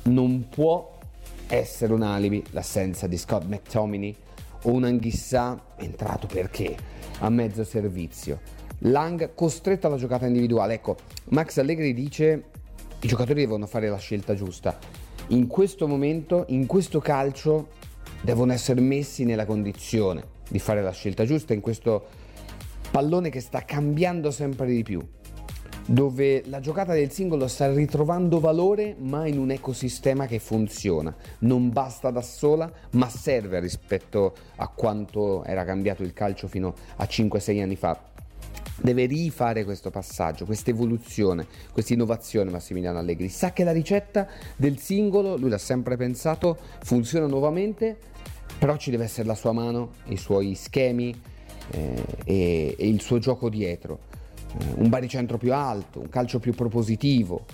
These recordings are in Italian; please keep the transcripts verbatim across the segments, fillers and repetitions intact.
non può essere un alibi l'assenza di Scott McTominay o un Anghissà entrato perché a mezzo servizio, Lang costretto alla giocata individuale. Ecco, Max Allegri dice i giocatori devono fare la scelta giusta. In questo momento, in questo calcio, devono essere messi nella condizione di fare la scelta giusta in questo pallone che sta cambiando sempre di più, dove la giocata del singolo sta ritrovando valore ma in un ecosistema che funziona, non basta da sola ma serve rispetto a quanto era cambiato il calcio fino a cinque sei anni fa. Deve rifare questo passaggio, questa evoluzione, questa innovazione Massimiliano Allegri. Sa che la ricetta del singolo, lui l'ha sempre pensato, funziona nuovamente, però ci deve essere la sua mano, i suoi schemi eh, e, e il suo gioco dietro. Eh, un baricentro più alto, un calcio più propositivo.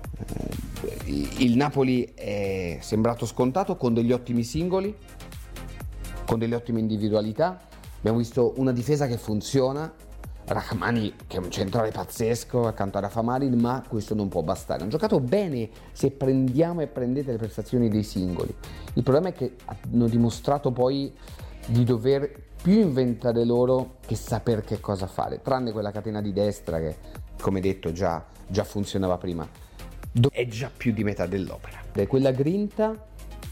Eh, il Napoli è sembrato scontato con degli ottimi singoli, con delle ottime individualità. Abbiamo visto una difesa che funziona, Rachmani che è un centrale pazzesco accanto a Rafa Marin, ma questo non può bastare. Hanno giocato bene se prendiamo e prendete le prestazioni dei singoli. Il problema è che hanno dimostrato poi di dover più inventare loro che saper che cosa fare, tranne quella catena di destra che, come detto, già, già funzionava prima. È già più di metà dell'opera. È quella grinta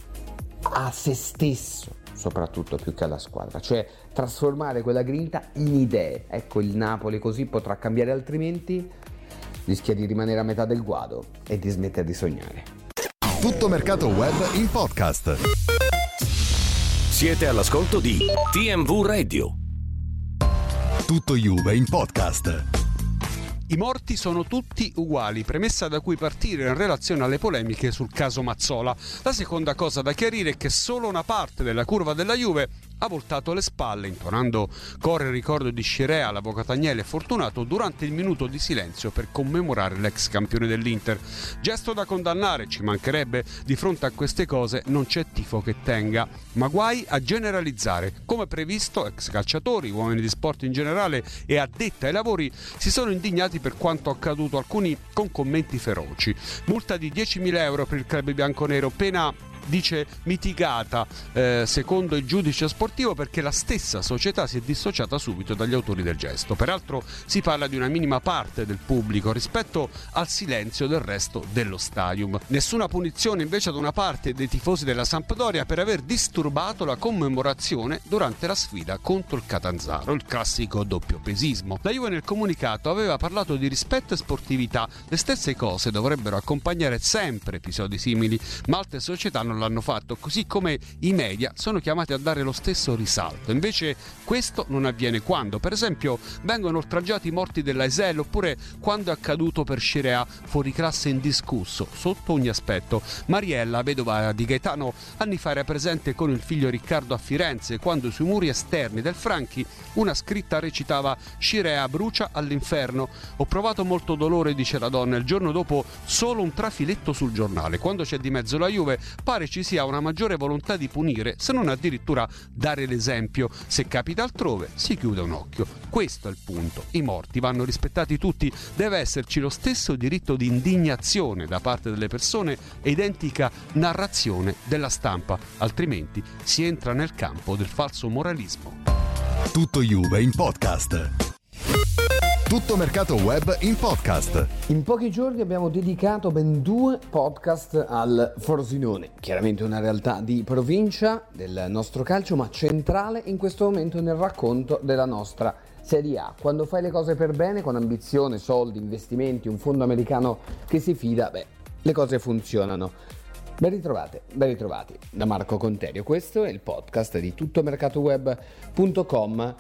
a se stesso, soprattutto più che alla squadra, cioè trasformare quella grinta in idee. Ecco, il Napoli così potrà cambiare, altrimenti rischia di rimanere a metà del guado e di smettere di sognare. Tutto Mercato Web in podcast. Siete all'ascolto di T M V Radio. Tutto Juve in podcast. I morti sono tutti uguali, premessa da cui partire in relazione alle polemiche sul caso Mazzola. La seconda cosa da chiarire è che solo una parte della curva della Juve ha voltato le spalle, intonando corre il ricordo di Scirea, l'avvocato Agnelli e Fortunato durante il minuto di silenzio per commemorare l'ex campione dell'Inter. Gesto da condannare, ci mancherebbe, di fronte a queste cose non c'è tifo che tenga, ma guai a generalizzare. Come previsto, ex calciatori, uomini di sport in generale e addetti ai lavori si sono indignati per quanto accaduto, alcuni con commenti feroci. Multa di diecimila euro per il club bianconero, pena dice mitigata eh, secondo il giudice sportivo perché la stessa società si è dissociata subito dagli autori del gesto. Peraltro si parla di una minima parte del pubblico rispetto al silenzio del resto dello stadium. Nessuna punizione invece ad una parte dei tifosi della Sampdoria per aver disturbato la commemorazione durante la sfida contro il Catanzaro, il classico doppiopesismo. La Juve nel comunicato aveva parlato di rispetto e sportività, le stesse cose dovrebbero accompagnare sempre episodi simili, ma altre società non l'hanno fatto, così come i media sono chiamati a dare lo stesso risalto. Invece questo non avviene quando, per esempio, vengono oltraggiati i morti dell'A E S L oppure quando è accaduto per Scirea, fuori classe indiscusso sotto ogni aspetto. Mariella, vedova di Gaetano, anni fa era presente con il figlio Riccardo a Firenze quando sui muri esterni del Franchi una scritta recitava "Scirea brucia all'inferno". Ho provato molto dolore, dice la donna, il giorno dopo solo un trafiletto sul giornale. Quando c'è di mezzo la Juve pare ci sia una maggiore volontà di punire, se non addirittura dare l'esempio. Se capita altrove si chiude un occhio. Questo è il punto. I morti vanno rispettati tutti, deve esserci lo stesso diritto di indignazione da parte delle persone e identica narrazione della stampa, altrimenti si entra nel campo del falso moralismo. Tutto Juve in podcast. Tutto Mercato Web in podcast. In pochi giorni abbiamo dedicato ben due podcast al Frosinone, chiaramente una realtà di provincia del nostro calcio, ma centrale in questo momento nel racconto della nostra Serie A. Quando fai le cose per bene, con ambizione, soldi, investimenti, un fondo americano che si fida, beh, le cose funzionano. Ben ritrovate, ben ritrovati da Marco Conterio. Questo è il podcast di tuttomercatoweb punto com.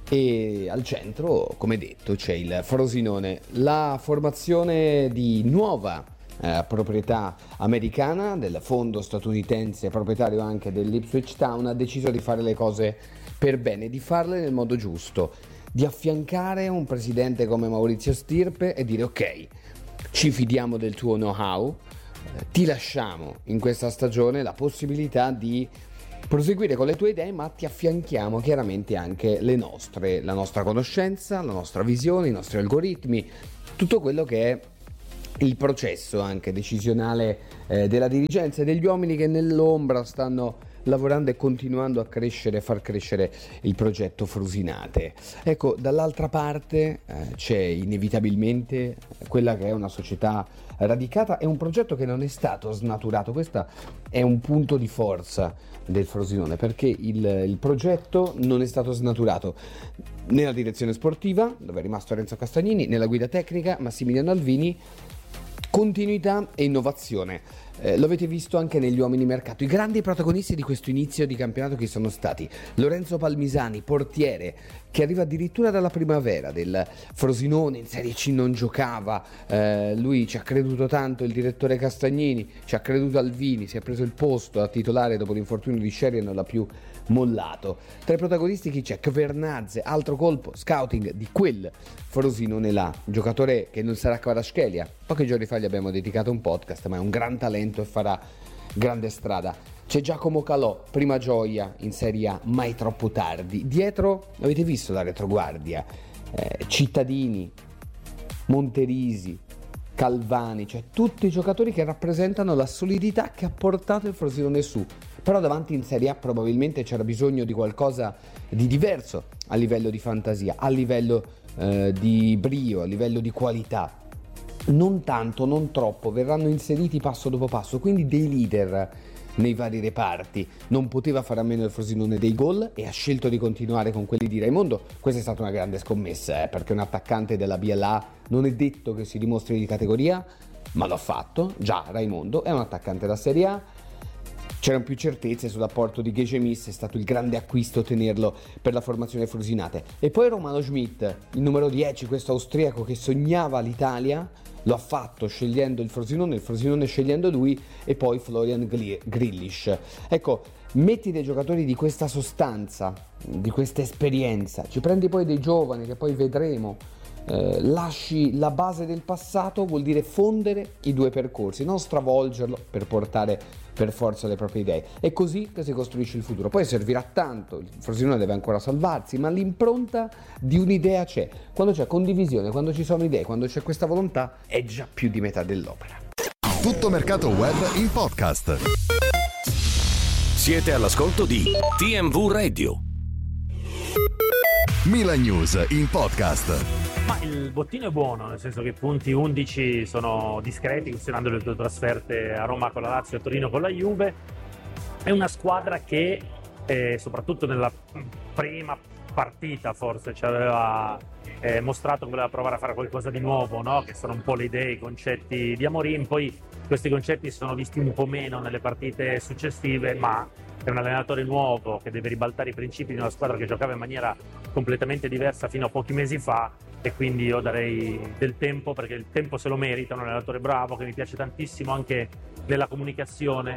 E al centro, come detto, c'è il Frosinone, la formazione di nuova eh, proprietà americana del fondo statunitense, proprietario anche dell'Ipswich Town, ha deciso di fare le cose per bene, di farle nel modo giusto, di affiancare un presidente come Maurizio Stirpe e dire ok, ci fidiamo del tuo know-how, eh, ti lasciamo in questa stagione la possibilità di proseguire con le tue idee, ma ti affianchiamo chiaramente anche le nostre, la nostra conoscenza, la nostra visione, i nostri algoritmi, tutto quello che è il processo anche decisionale eh, della dirigenza e degli uomini che nell'ombra stanno lavorando e continuando a crescere, far crescere il progetto Frosinate. Ecco, dall'altra parte eh, c'è inevitabilmente quella che è una società radicata e un progetto che non è stato snaturato. Questo è un punto di forza del Frosinone, perché il, il progetto non è stato snaturato nella direzione sportiva, dove è rimasto Renzo Castagnini, nella guida tecnica Massimiliano Alvini. Continuità e innovazione, eh, lo avete visto anche negli uomini mercato. I grandi protagonisti di questo inizio di campionato chi sono stati? Lorenzo Palmisani, portiere, che arriva addirittura dalla primavera del Frosinone, in Serie C non giocava, eh, lui ci ha creduto tanto, il direttore Castagnini, ci ha creduto Alvini, si è preso il posto a titolare dopo l'infortunio di Sherry e non l'ha più mollato. Tra i protagonisti chi c'è? Kvernadze, altro colpo, scouting di quel Frosinone là, giocatore che non sarà Kvaratskhelia. Pochi giorni fa gli abbiamo dedicato un podcast, ma è un gran talento e farà grande strada. C'è Giacomo Calò, prima gioia in Serie A, mai troppo tardi. Dietro, avete visto la retroguardia, eh, Cittadini, Monterisi, Calvani, cioè tutti i giocatori che rappresentano la solidità che ha portato il Frosinone su. Però davanti in Serie A probabilmente c'era bisogno di qualcosa di diverso a livello di fantasia, a livello eh, di brio, a livello di qualità. Non tanto, non troppo, verranno inseriti passo dopo passo, quindi dei leader nei vari reparti. Non poteva fare a meno il Frosinone dei gol e ha scelto di continuare con quelli di Raimondo. Questa è stata una grande scommessa, eh, perché un attaccante della B L A non è detto che si dimostri di categoria, ma l'ha fatto. Già Raimondo è un attaccante da Serie A. C'erano più certezze sull'apporto di Gejemis, è stato il grande acquisto tenerlo per la formazione Frosinate. E poi Romano Schmidt, il numero dieci, questo austriaco che sognava l'Italia, lo ha fatto scegliendo il Frosinone, il Frosinone scegliendo lui, e poi Florian Grilish. Ecco, metti dei giocatori di questa sostanza, di questa esperienza, ci prendi poi dei giovani che poi vedremo, eh, lasci la base del passato, vuol dire fondere i due percorsi, non stravolgerlo per portare per forza le proprie idee. È così che si costruisce il futuro. Poi servirà tanto, il Frosinone deve ancora salvarsi, ma l'impronta di un'idea c'è. Quando c'è condivisione, quando ci sono idee, quando c'è questa volontà, è già più di metà dell'opera. Tutto Mercato Web in podcast. Siete all'ascolto di T M V Radio. Milan News in podcast. Ma il bottino è buono, nel senso che i punti undici sono discreti, considerando le due trasferte a Roma con la Lazio e a Torino con la Juve. È una squadra che, eh, soprattutto nella prima partita, forse ci aveva eh, mostrato che voleva provare a fare qualcosa di nuovo, no? Che sono un po' le idee, i concetti di Amorim. Poi questi concetti si sono visti un po' meno nelle partite successive, ma è un allenatore nuovo che deve ribaltare i principi di una squadra che giocava in maniera completamente diversa fino a pochi mesi fa, e quindi io darei del tempo, perché il tempo se lo merita. Un allenatore bravo che mi piace tantissimo anche nella comunicazione,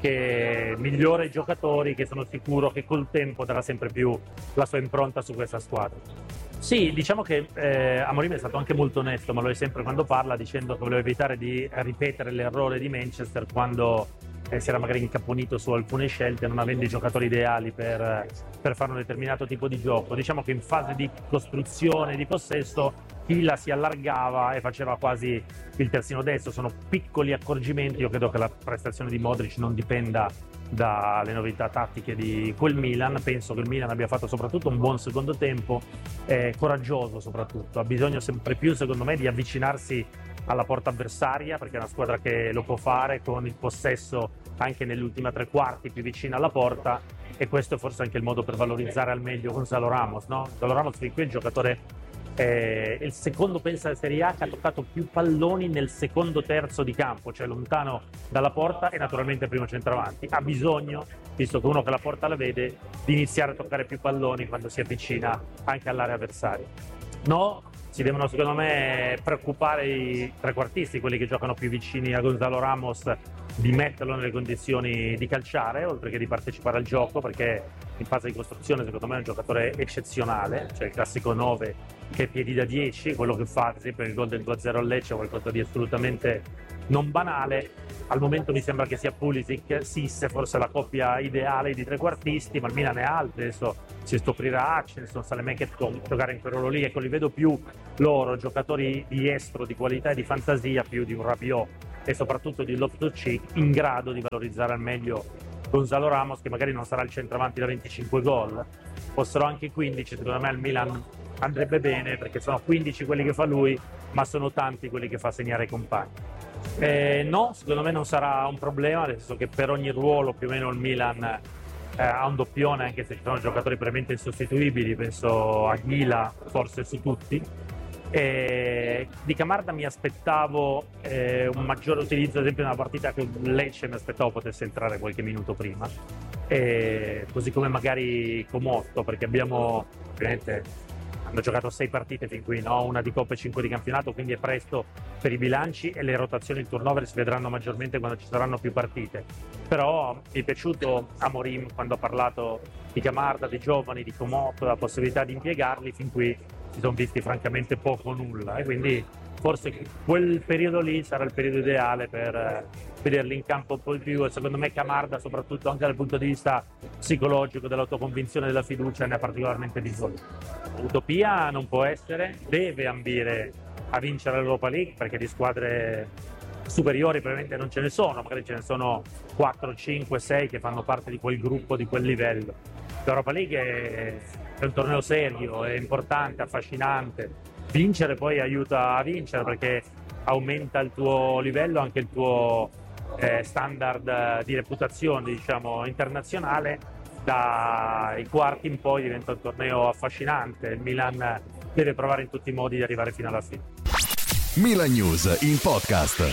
che migliora i giocatori, che sono sicuro che col tempo darà sempre più la sua impronta su questa squadra. Sì, diciamo che eh, Amorim è stato anche molto onesto, ma lo è sempre quando parla, dicendo che voleva evitare di ripetere l'errore di Manchester quando eh, si era magari incaponito su alcune scelte, non avendo i giocatori ideali per, per fare un determinato tipo di gioco. Diciamo che in fase di costruzione di possesso Villa si allargava e faceva quasi il terzino destro. Sono piccoli accorgimenti. Io credo che la prestazione di Modric non dipenda dalle novità tattiche di quel Milan. Penso che il Milan abbia fatto soprattutto un buon secondo tempo, eh, coraggioso soprattutto. Ha bisogno sempre più, secondo me, di avvicinarsi alla porta avversaria, perché è una squadra che lo può fare con il possesso anche negli ultimi tre quarti più vicina alla porta, e questo è forse anche il modo per valorizzare al meglio Gonzalo Ramos, no? Gonzalo Ramos è qui il giocatore, eh, il secondo pensa alla Serie A che ha toccato più palloni nel secondo terzo di campo, cioè lontano dalla porta, e naturalmente primo centravanti. Ha bisogno, visto che uno che la porta la vede, di iniziare a toccare più palloni quando si avvicina anche all'area avversaria. No, si devono secondo me preoccupare i trequartisti, quelli che giocano più vicini a Gonzalo Ramos, di metterlo nelle condizioni di calciare oltre che di partecipare al gioco, perché in fase di costruzione secondo me è un giocatore eccezionale, cioè il classico nove che è piedi da dieci, quello che fa ad esempio il gol del due a zero al Lecce è qualcosa di assolutamente non banale. Al momento mi sembra che sia Pulisic, Sisse, forse la coppia ideale di trequartisti, ma il Milan è alto, adesso si scoprirà Hutchinson, Saelemaekers può giocare in quel ruolo lì, ecco, li vedo più loro, giocatori di estro, di qualità e di fantasia, più di un Rabiot e soprattutto di Loftus-Cheek, in grado di valorizzare al meglio Gonzalo Ramos, che magari non sarà il centravanti da venticinque gol, fossero anche quindici, secondo me il Milan andrebbe bene, perché sono quindici quelli che fa lui, ma sono tanti quelli che fa segnare ai compagni. Eh, no, secondo me non sarà un problema, nel senso che per ogni ruolo più o meno il Milan eh, ha un doppione, anche se ci sono giocatori veramente insostituibili, penso a Ghila, forse su tutti. Eh, di Camarda mi aspettavo eh, un maggiore utilizzo, ad esempio nella partita che Lecce mi aspettavo potesse entrare qualche minuto prima, eh, così come magari Comotto, perché abbiamo ovviamente hanno giocato sei partite fin qui, no? Una di Coppa e cinque di campionato, quindi è presto per i bilanci e le rotazioni, il turnover si vedranno maggiormente quando ci saranno più partite. Però mi è piaciuto Amorim quando ha parlato di Camarda, dei giovani, di Comotto, della possibilità di impiegarli, fin qui si sono visti francamente poco o nulla, e quindi forse quel periodo lì sarà il periodo ideale per eh, vederli in campo un po' di più, e secondo me Camarda, soprattutto anche dal punto di vista psicologico, dell'autoconvinzione, della fiducia, ne ha particolarmente bisogno. Utopia non può essere, deve ambire a vincere l'Europa League, perché di squadre superiori probabilmente non ce ne sono, magari ce ne sono quattro, cinque, sei che fanno parte di quel gruppo, di quel livello. L'Europa League è, è un torneo serio, è importante, affascinante. Vincere poi aiuta a vincere, perché aumenta il tuo livello, anche il tuo eh, standard di reputazione, diciamo, internazionale. Dai quarti in poi diventa un torneo affascinante. Il Milan deve provare in tutti i modi di arrivare fino alla fine. Milan News in podcast.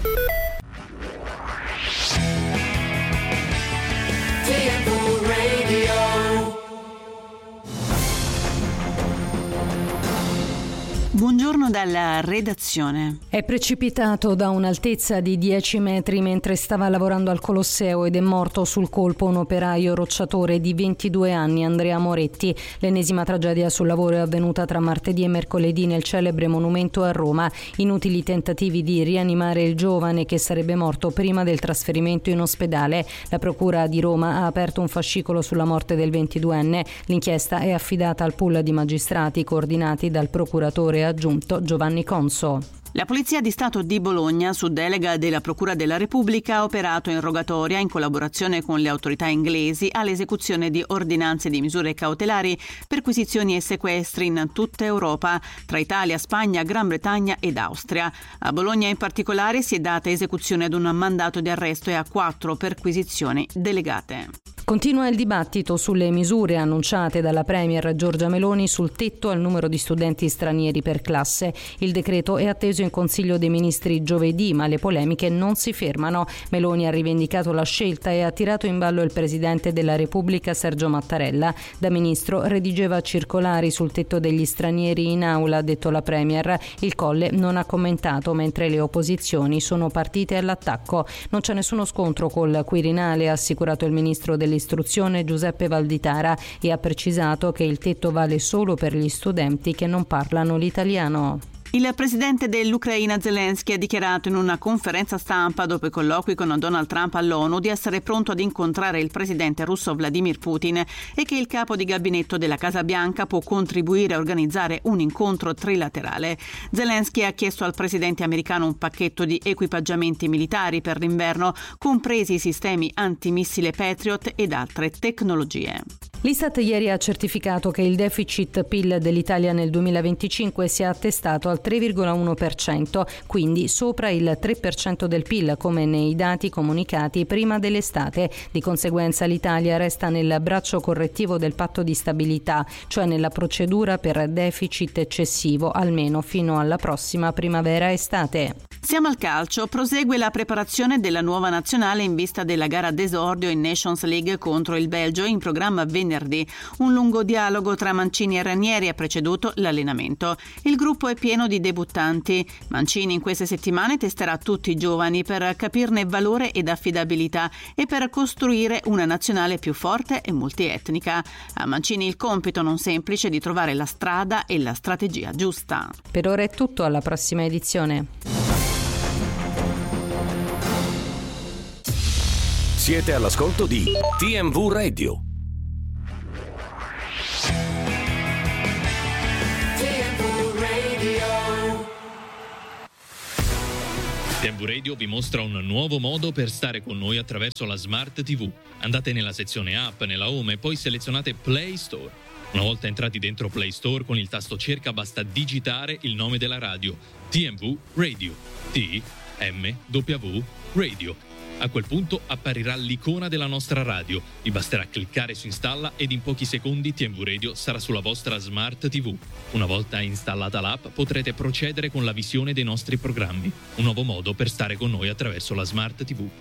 T M V Radio. Buongiorno dalla redazione. È precipitato da un'altezza di dieci metri mentre stava lavorando al Colosseo ed è morto sul colpo un operaio rocciatore di ventidue anni, Andrea Moretti. L'ennesima tragedia sul lavoro è avvenuta tra martedì e mercoledì nel celebre monumento a Roma. Inutili tentativi di rianimare il giovane, che sarebbe morto prima del trasferimento in ospedale. La Procura di Roma ha aperto un fascicolo sulla morte del ventiduenne. L'inchiesta è affidata al pool di magistrati coordinati dal procuratore aggiunto Giovanni Conso. La Polizia di Stato di Bologna, su delega della Procura della Repubblica, ha operato in rogatoria in collaborazione con le autorità inglesi all'esecuzione di ordinanze di misure cautelari, perquisizioni e sequestri in tutta Europa, tra Italia, Spagna, Gran Bretagna ed Austria. A Bologna in particolare si è data esecuzione ad un mandato di arresto e a quattro perquisizioni delegate. Continua il dibattito sulle misure annunciate dalla Premier Giorgia Meloni sul tetto al numero di studenti stranieri per classe. Il decreto è atteso in Consiglio dei Ministri giovedì, ma le polemiche non si fermano. Meloni ha rivendicato la scelta e ha tirato in ballo il Presidente della Repubblica Sergio Mattarella. Da ministro redigeva circolari sul tetto degli stranieri in aula, ha detto la Premier. Il Colle non ha commentato, mentre le opposizioni sono partite all'attacco. Non c'è nessuno scontro col Quirinale, ha assicurato il ministro delle Istruzione Giuseppe Valditara, e ha precisato che il tetto vale solo per gli studenti che non parlano l'italiano. Il presidente dell'Ucraina Zelensky ha dichiarato in una conferenza stampa dopo i colloqui con Donald Trump all'ONU di essere pronto ad incontrare il presidente russo Vladimir Putin e che il capo di gabinetto della Casa Bianca può contribuire a organizzare un incontro trilaterale. Zelensky ha chiesto al presidente americano un pacchetto di equipaggiamenti militari per l'inverno, compresi i sistemi antimissile Patriot ed altre tecnologie. L'Istat ieri ha certificato che il deficit P I L dell'Italia nel duemilaventicinque si è attestato al tre virgola uno per cento, quindi sopra il tre per cento del P I L, come nei dati comunicati prima dell'estate. Di conseguenza l'Italia resta nel braccio correttivo del patto di stabilità, cioè nella procedura per deficit eccessivo, almeno fino alla prossima primavera-estate. Siamo al calcio. Prosegue la preparazione della nuova nazionale in vista della gara d'esordio in Nations League contro il Belgio, in programma venerdì. Un lungo dialogo tra Mancini e Ranieri ha preceduto l'allenamento. Il gruppo è pieno di debuttanti. Mancini in queste settimane testerà tutti i giovani per capirne valore ed affidabilità e per costruire una nazionale più forte e multietnica. A Mancini il compito non semplice di trovare la strada e la strategia giusta. Per ora è tutto, alla prossima edizione. Siete all'ascolto di T M V Radio. T M V Radio vi mostra un nuovo modo per stare con noi attraverso la Smart ti vu. Andate nella sezione app, nella home e poi selezionate Play Store. Una volta entrati dentro Play Store, con il tasto cerca basta digitare il nome della radio, T M V Radio, T M W Radio. A quel punto apparirà l'icona della nostra radio. Vi basterà cliccare su installa ed in pochi secondi T M V Radio sarà sulla vostra Smart ti vu. Una volta installata l'app potrete procedere con la visione dei nostri programmi. Un nuovo modo per stare con noi attraverso la Smart ti vu.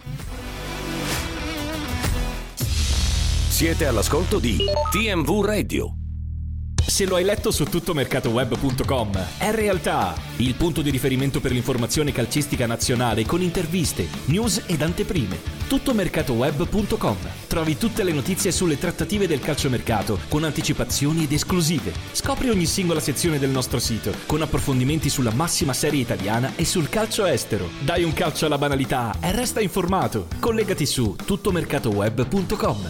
Siete all'ascolto di T M V Radio. Se lo hai letto su tuttomercatoweb punto com, è realtà! Il punto di riferimento per l'informazione calcistica nazionale con interviste, news ed anteprime. tuttomercatoweb punto com. Trovi tutte le notizie sulle trattative del calciomercato con anticipazioni ed esclusive. Scopri ogni singola sezione del nostro sito con approfondimenti sulla massima serie italiana e sul calcio estero. Dai un calcio alla banalità e resta informato. Collegati su tuttomercatoweb punto com.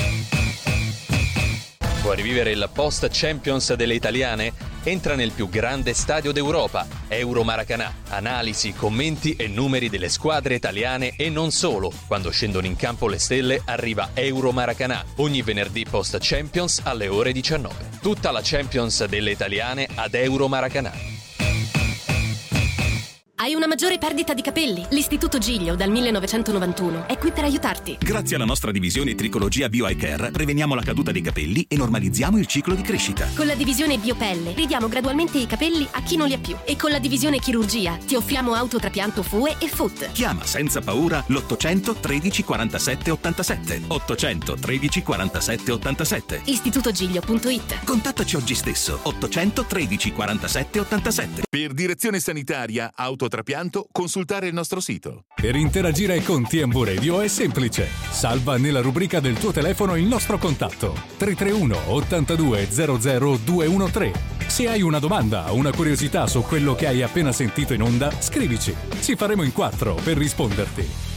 Vuoi rivivere il post-Champions delle italiane? Entra nel più grande stadio d'Europa, Euro Maracanã. Analisi, commenti e numeri delle squadre italiane e non solo. Quando scendono in campo le stelle arriva Euro Maracanã, ogni venerdì post-Champions alle ore diciannove. Tutta la Champions delle italiane ad Euro Maracanã. Hai una maggiore perdita di capelli? L'Istituto Giglio dal millenovecentonovantuno è qui per aiutarti. Grazie alla nostra divisione Tricologia Bio Eye Care preveniamo la caduta dei capelli e normalizziamo il ciclo di crescita. Con la divisione Biopelle ridiamo gradualmente i capelli a chi non li ha più. E con la divisione Chirurgia ti offriamo autotrapianto F U E e F U T. Chiama senza paura l'ottocento tredici quarantasette ottantasette. ottocento tredici quarantasette ottantasette. istituto giglio punto it. Contattaci oggi stesso. ottocento tredici quarantasette ottantasette. Per direzione sanitaria, autotrapianto, consultare il nostro sito. Per interagire con T M V Radio è semplice. Salva nella rubrica del tuo telefono il nostro contatto tre tre uno ottantadue zero zero due uno tre. Se hai una domanda o una curiosità su quello che hai appena sentito in onda, scrivici. Ci faremo in quattro per risponderti.